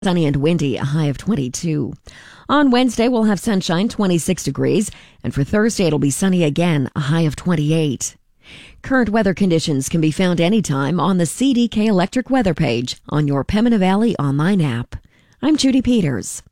Sunny and windy, a high of 22. On Wednesday, we'll have sunshine, 26 degrees. And for Thursday, it'll be sunny again, a high of 28. Current weather conditions can be found anytime on the CDK Electric weather page on your Pembina Valley online app. I'm Judy Peters.